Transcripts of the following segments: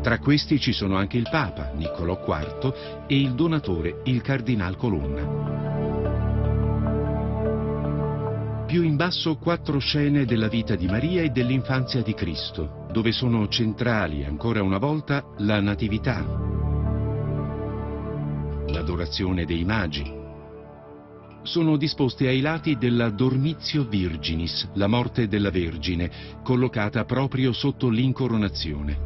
Tra questi ci sono anche il Papa, Niccolò IV, e il donatore, il Cardinal Colonna. Più in basso 4 scene della vita di Maria e dell'infanzia di Cristo, dove sono centrali ancora una volta la Natività, l'adorazione dei magi. Sono disposte ai lati della Dormitio Virginis, la morte della Vergine, collocata proprio sotto l'incoronazione.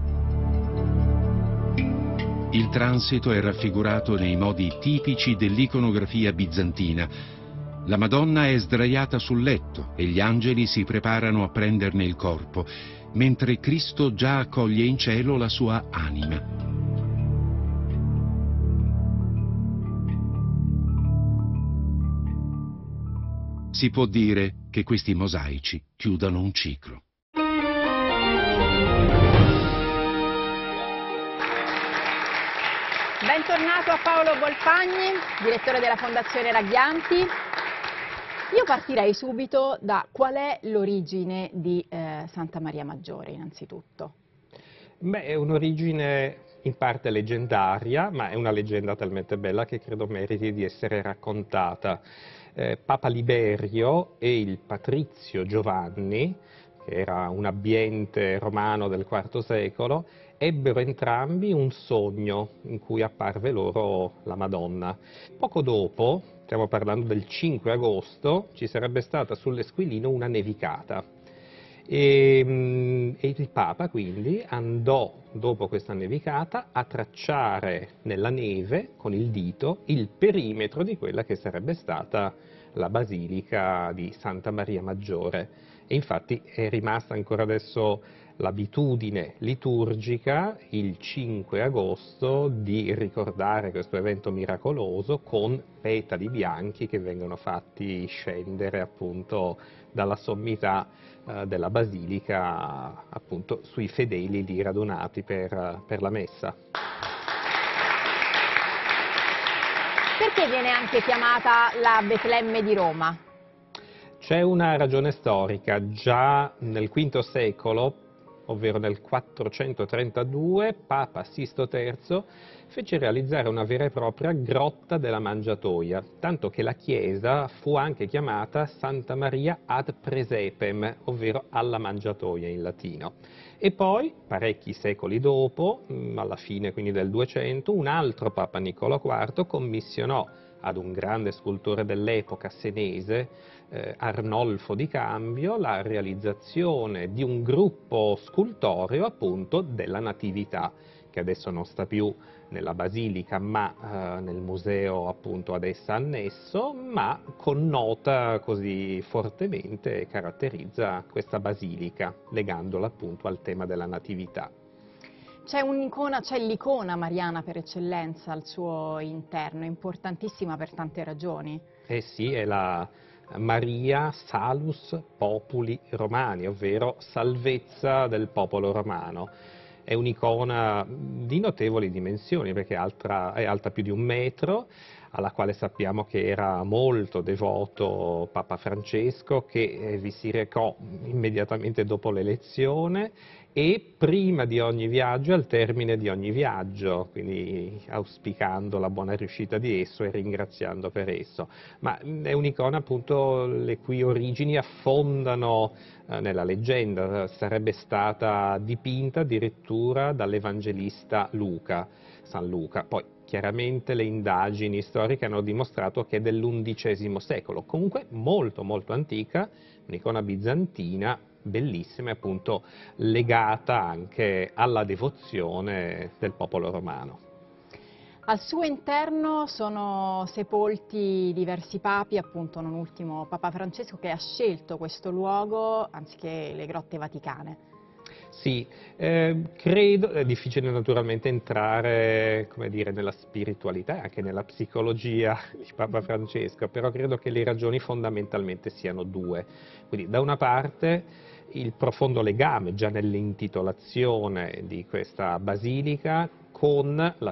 Il transito è raffigurato nei modi tipici dell'iconografia bizantina. La Madonna è sdraiata sul letto e gli angeli si preparano a prenderne il corpo, mentre Cristo già accoglie in cielo la sua anima. Si può dire che questi mosaici chiudano un ciclo. Bentornato a Paolo Bolfagni, direttore della Fondazione Raghianti. Io partirei subito da qual è l'origine di Santa Maria Maggiore, innanzitutto. Beh, è un'origine in parte leggendaria, ma è una leggenda talmente bella che credo meriti di essere raccontata. Papa Liberio e il patrizio Giovanni, che era un abbiente romano del IV secolo, ebbero entrambi un sogno in cui apparve loro la Madonna. Poco dopo, stiamo parlando del 5 agosto, ci sarebbe stata sull'Esquilino una nevicata. E il Papa quindi andò, dopo questa nevicata, a tracciare nella neve con il dito il perimetro di quella che sarebbe stata la Basilica di Santa Maria Maggiore. E infatti è rimasta ancora adesso l'abitudine liturgica, il 5 agosto, di ricordare questo evento miracoloso con petali bianchi che vengono fatti scendere appunto dalla sommità della Basilica appunto sui fedeli lì radunati per la messa. Perché viene anche chiamata la Betlemme di Roma? C'è una ragione storica. Già nel V secolo, ovvero nel 432, Papa Sisto III fece realizzare una vera e propria grotta della Mangiatoia, tanto che la chiesa fu anche chiamata Santa Maria ad Presepem, ovvero alla Mangiatoia in latino. E poi, parecchi secoli dopo, alla fine quindi del 200, un altro Papa Niccolò IV commissionò ad un grande scultore dell'epoca senese, Arnolfo di Cambio, la realizzazione di un gruppo scultoreo appunto della Natività, che adesso non sta più nella Basilica ma nel museo appunto ad essa annesso, ma connota così fortemente e caratterizza questa Basilica, legandola appunto al tema della Natività. C'è un'icona, c'è l'icona mariana per eccellenza al suo interno, importantissima per tante ragioni. Eh sì, è la Maria Salus Populi Romani, ovvero salvezza del popolo romano. È un'icona di notevoli dimensioni perché è alta più di 1 metro, alla quale sappiamo che era molto devoto Papa Francesco, che vi si recò immediatamente dopo l'elezione e prima di ogni viaggio e al termine di ogni viaggio, quindi auspicando la buona riuscita di esso e ringraziando per esso. Ma è un'icona appunto le cui origini affondano nella leggenda. Sarebbe stata dipinta addirittura dall'evangelista Luca, San Luca. Poi chiaramente le indagini storiche hanno dimostrato che è dell'XI secolo, comunque molto molto antica, un'icona bizantina, bellissima e appunto legata anche alla devozione del popolo romano. Al suo interno sono sepolti diversi papi, appunto non ultimo Papa Francesco, che ha scelto questo luogo anziché le grotte vaticane. Sì, credo, è difficile naturalmente entrare, come dire, nella spiritualità e anche nella psicologia di Papa Francesco, però credo che le ragioni fondamentalmente siano 2. Quindi da una parte il profondo legame già nell'intitolazione di questa basilica con la